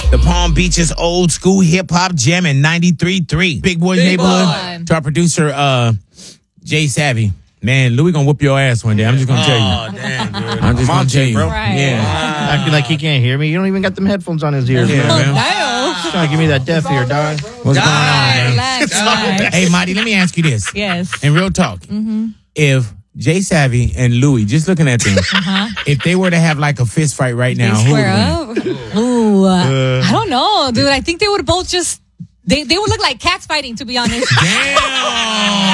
The Palm Beaches old school hip hop jam in 93.3. Big Boy's Neighborhood. To our producer, Jay Savvy. Man, Louis gonna whoop your ass one day. I'm just gonna tell you. Oh, damn, dude. I'm just gonna tell you. bro. Right. Yeah. Acting like he can't hear me. You don't even got them headphones on his ears. Yeah, man. man. He's trying to give me that deaf ear, dog. What's going on, man? Relax, relax. Hey, Marty, let me ask you this. Yes. In real talk, if Jay Savvy and Louis, just looking at them, if they were to have like a fist fight right now, who would win? Square up. Ooh, I don't know, dude. I think they would both just. They would look like cats fighting, to be honest. Damn!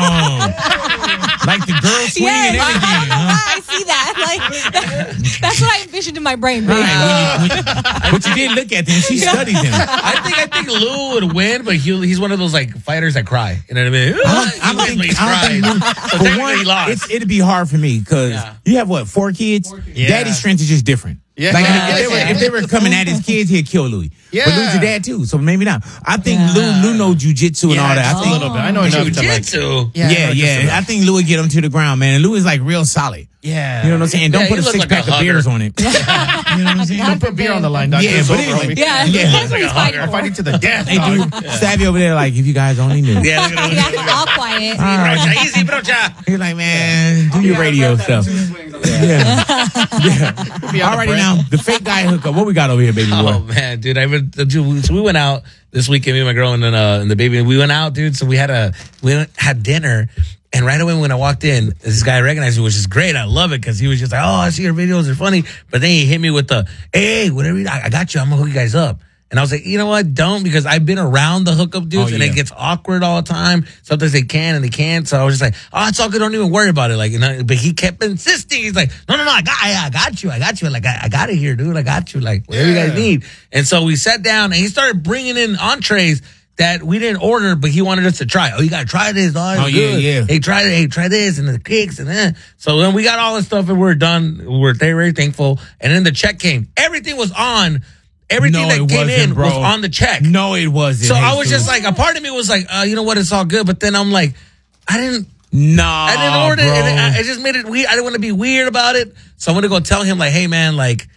Like the girl swinging Yes, and I everything. don't know Huh? why I see that. Like that's what I envisioned in my brain. But Right. But you did look at them. She studied them. I think Lou would win, but he's one of those like fighters that cry. You know what I mean? I don't think Lou, So for technically one, he lost. it'd be hard for me because you have what, 4 kids? Yeah. Daddy's strength is just different. Yeah. Like Yeah. if they were coming at his kids, he'd kill Louis. Yeah. But Louis your dad too, so maybe not. I think Yeah. Lou knows jujitsu and all that. I just think a little bit. I know enough to like. Jiu-jitsu. Yeah. I think Louis get him to the ground, man. And Louis is like real solid. Yeah. You know what I'm saying? Don't Yeah, put a he look 6 like a pack of hugger. beers on it. You know what I'm saying? Don't put beer on the line, dog. Yeah, It's but over, anyway. homie. yeah, Yeah. that's what he's fighting I'm for. fighting to the death. Hey, dog. dude, Savvy over there, like, if you guys only knew. Yeah, look at Yeah, him. all quiet. Brocha, easy, brocha. He's like, man, do your radio stuff. Yeah. Alrighty now, the fake guy hookup. What we got over here, baby boy? Oh man, dude! So we went out this weekend, me and my girl and then and the baby. We went out, dude. So we had dinner, and right away when I walked in, this guy recognized me, which is great. I love it because he was just like, "Oh, I see your videos; they're funny." But then he hit me with the, "Hey, whatever, I got you. I'm gonna hook you guys up." And I was like, you know what? Don't, because I've been around the hookup dudes and it gets awkward all the time. Sometimes they can and they can't. So I was just like, oh, it's all good. Don't even worry about it. Like, but he kept insisting. He's like, no, I got you. Like, I got it here, dude. I got you. Like, whatever you guys need. And so we sat down and he started bringing in entrees that we didn't order, but he wanted us to try. Oh, you got to try this. Oh, it's good. Yeah. Hey, try this and the cakes and then. So then we got all the stuff and we're done. We're very thankful. And then the check came. Everything was on. Everything that came in was on the check. No, it wasn't. So I was just like, a part of me was like, you know what? It's all good. But then I'm like, I didn't order it. And it just made it weird. I didn't want to be weird about it. So I'm going to go tell him like, hey man, like,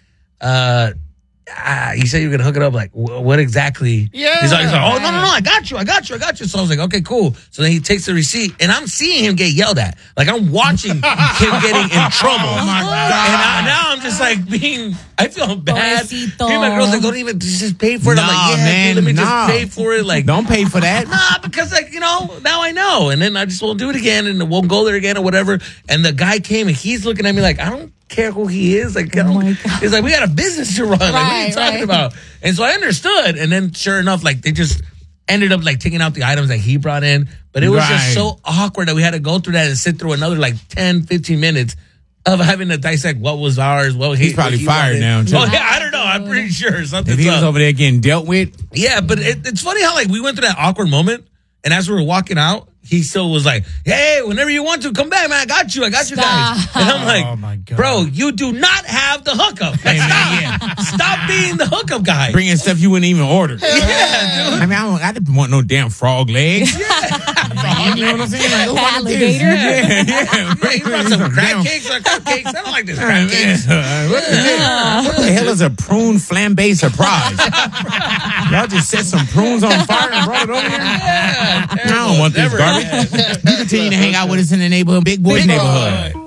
you said you were gonna hook it up. Like, what exactly? Yeah. He's like, oh no, I got you. So I was like, okay, cool. So then he takes the receipt, and I'm seeing him get yelled at. Like I'm watching him getting in trouble. Oh my God. And now I'm just like I feel bad. Pobrecito. Me and my girl's like, don't even just pay for it. I'm Nah, like, yeah, man, dude, let me nah. just pay for it. Like, Don't pay for that. nah, because like, now I know. And then I just won't do it again and won't go there again or whatever. And the guy came and he's looking at me like, I don't care who he is. Like, I don't, he's like, we got a business to run. Like, what are you talking about? And so I understood. And then sure enough, like they just ended up like taking out the items that he brought in. But it was just so awkward that we had to go through that and sit through another like 10, 15 minutes of having to dissect what was ours. He's probably fired now, too. Oh, yeah, I don't know. I'm pretty sure something's If he was up. over there getting dealt with. Yeah, but it's funny how like we went through that awkward moment, and as we were walking out, he still was like, "Hey, whenever you want to, come back, man. I got you guys." And I'm like, Oh, my God. "Bro, you do not have the hookup. Hey, man, Stop being the hookup guy." Bringing stuff you wouldn't even order. Yeah, dude. I mean, I didn't want no damn frog legs. You know what I'm saying? Like, who wanted this? Alligator. Yeah. Yeah, you brought some crab cakes or cupcakes. I don't like this crab cakes. What the hell is a prune flambe surprise? Y'all just set some prunes on fire and brought it over here? Yeah, I don't want this Never garbage. had. You continue to hang out with us in the neighborhood, Big Boy's Neighborhood.